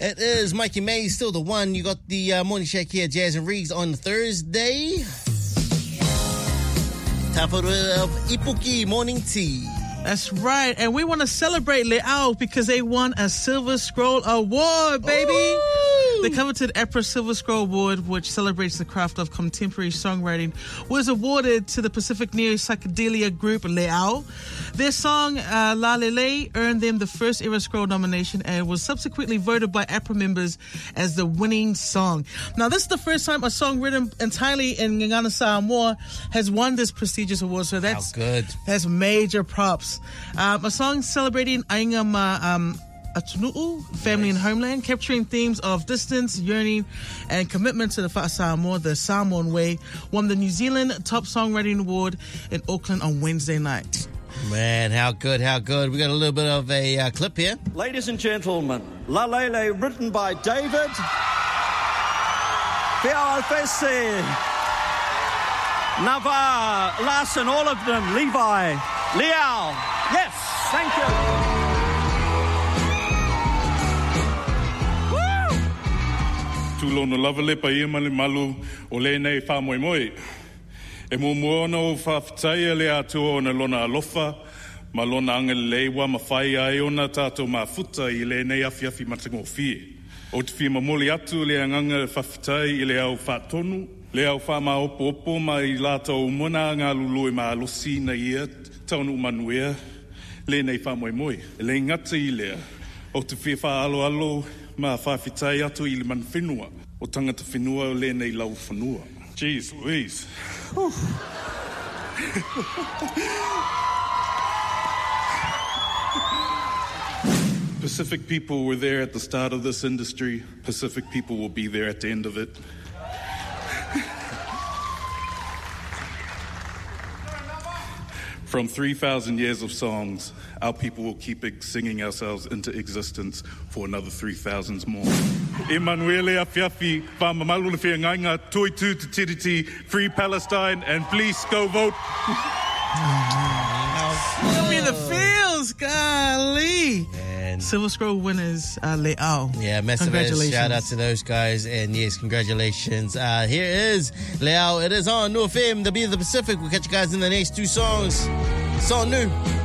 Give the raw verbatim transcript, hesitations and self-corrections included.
It is Mikey May, still the one. You got the uh, Morning Shake here, Jazz and Riggs on Thursday. Time for the Ipuki Morning Tea. That's right, and we want to celebrate Le'au because they won a Silver Scroll Award, baby! Ooh. The coveted APRA Silver Scroll Award, which celebrates the craft of contemporary songwriting, was awarded to the Pacific Neo Psychedelia group Le'au. Their song, uh, La Lele, earned them the first ever Scroll nomination and was subsequently voted by APRA members as the winning song. Now, this is the first time a song written entirely in Ngangana Samoa has won this prestigious award, so that's, How good. that's major props. Um, a song celebrating Ainga Ma um, Atunu'u, family nice. and homeland, capturing themes of distance, yearning, and commitment to the Whaasamoa, the Samoan way, won the New Zealand Top Songwriting Award in Auckland on Wednesday night. Man, how good, how good. We got a little bit of a uh, clip here. Ladies and gentlemen, La Lele, written by David Fialfesi, Nava, Larson, all of them, Levi, Le'au. Yes, thank you. Tūlono lava le pa ia mali malu o le nei wha moi moi. E mo moana o whawhitaia le atu o na lona alofa, ma lona anga le wa ma whai ai o na tātou ma futa i le nei afi afi matango fie. O te whi mamoli atu le anganga whawhitai i le au whatonu, le au wha ma opo opo ma i lātou mona ngā lulu i ma alosi na ia taunu manuea, le nei wha moi moi. Le ngata i lea, o te whi wha alo alo ma whawhitai atu i le man whenua, o tangata whenua o le nei lau whanua. Jeez Louise. Pacific people were there at the start of this industry. Pacific people will be there at the end of it. From three thousand years of songs, our people will keep singing ourselves into existence for another three thousand more. Emanuele Afiafi, Whamamalu le Whia Ngainga, Toitu Te Tiriti, Free Palestine, and please go vote. Give me the feels, golly. And Silver Scroll winners, uh, Le'au. Yeah, massive Congratulations. shout out to those guys. And yes, congratulations. Uh, here is Le'au. It is on New F M, the Beat of the Pacific. We'll catch you guys in the next two songs. Song new.